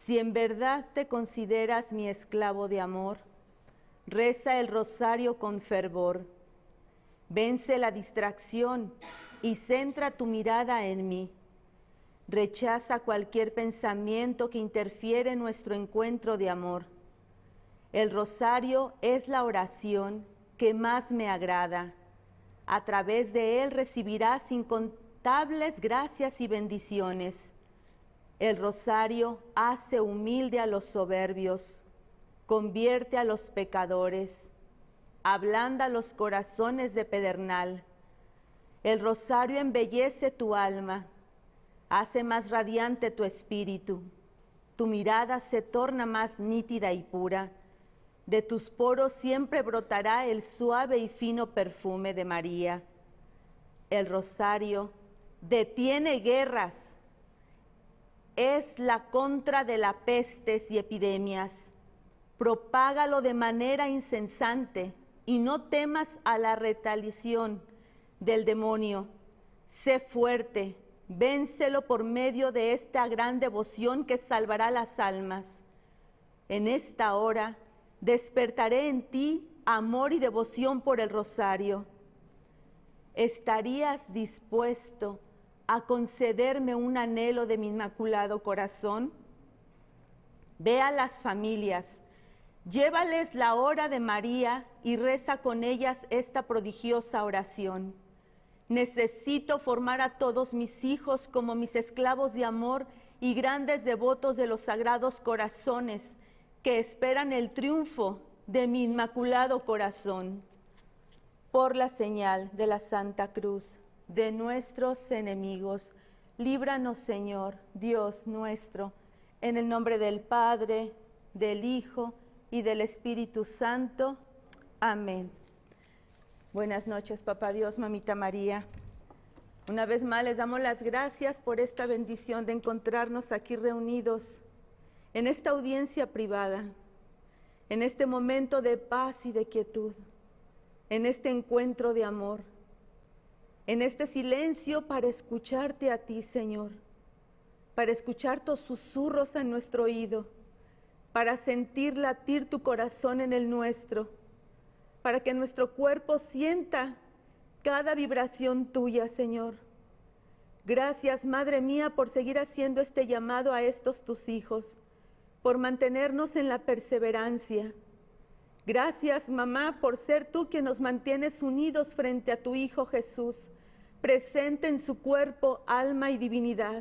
Si en verdad te consideras mi esclavo de amor, reza el rosario con fervor. Vence la distracción y centra tu mirada en mí. Rechaza cualquier pensamiento que interfiere en nuestro encuentro de amor. El rosario es la oración que más me agrada. A través de él recibirás incontables gracias y bendiciones. El rosario hace humilde a los soberbios, convierte a los pecadores, ablanda los corazones de pedernal. El rosario embellece tu alma, hace más radiante tu espíritu. Tu mirada se torna más nítida y pura. De tus poros siempre brotará el suave y fino perfume de María. El rosario detiene guerras. Es la contra de las pestes y epidemias. Propágalo de manera incesante y no temas a la retaliación del demonio. Sé fuerte, véncelo por medio de esta gran devoción que salvará las almas. En esta hora despertaré en ti amor y devoción por el rosario. ¿Estarías dispuesto a concederme un anhelo de mi inmaculado corazón? Ve a las familias, llévales la hora de María y reza con ellas esta prodigiosa oración. Necesito formar a todos mis hijos como mis esclavos de amor y grandes devotos de los sagrados corazones que esperan el triunfo de mi inmaculado corazón. Por la señal de la Santa Cruz de nuestros enemigos, líbranos, Señor, Dios nuestro, en el nombre del Padre, del Hijo y del Espíritu Santo. Amén. Buenas noches, Papá Dios, Mamita María. Una vez más les damos las gracias por esta bendición de encontrarnos aquí reunidos en esta audiencia privada, en este momento de paz y de quietud, en este encuentro de amor, en este silencio para escucharte a ti, Señor, para escuchar tus susurros en nuestro oído, para sentir latir tu corazón en el nuestro, para que nuestro cuerpo sienta cada vibración tuya, Señor. Gracias, Madre mía, por seguir haciendo este llamado a estos tus hijos, por mantenernos en la perseverancia. Gracias, mamá, por ser tú quien nos mantienes unidos frente a tu Hijo Jesús, presente en su cuerpo, alma y divinidad.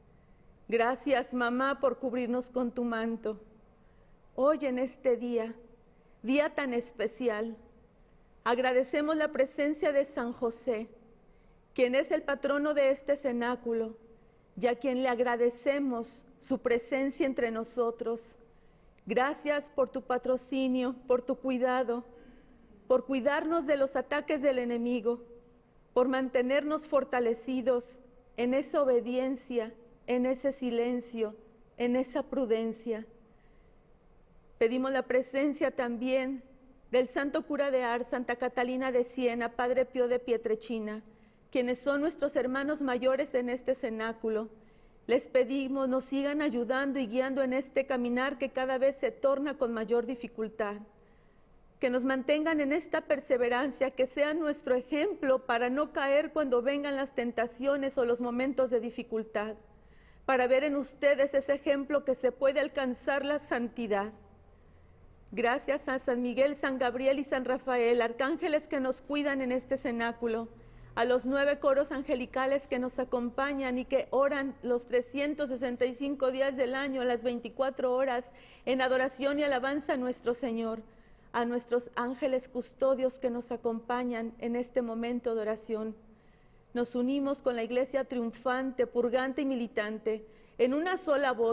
Gracias, mamá, por cubrirnos con tu manto. Hoy en este día tan especial, agradecemos la presencia de San José, quien es el patrono de este cenáculo, y a quien le agradecemos su presencia entre nosotros. Gracias por tu patrocinio, por tu cuidado, por cuidarnos de los ataques del enemigo, por mantenernos fortalecidos en esa obediencia, en ese silencio, en esa prudencia. Pedimos la presencia también del Santo Cura de Ars, Santa Catalina de Siena, Padre Pío de Pietrelcina, quienes son nuestros hermanos mayores en este cenáculo. Les pedimos nos sigan ayudando y guiando en este caminar que cada vez se torna con mayor dificultad. Que nos mantengan en esta perseverancia, que sean nuestro ejemplo para no caer cuando vengan las tentaciones o los momentos de dificultad, para ver en ustedes ese ejemplo que se puede alcanzar la santidad. Gracias a San Miguel, San Gabriel y San Rafael, arcángeles que nos cuidan en este cenáculo, a los 9 coros angelicales que nos acompañan y que oran los 365 días del año, a las 24 horas, en adoración y alabanza a nuestro Señor, a nuestros ángeles custodios que nos acompañan en este momento de oración. Nos unimos con la Iglesia triunfante, purgante y militante, en una sola voz.